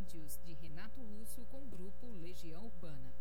Índios, de Renato Russo com grupo Legião Urbana.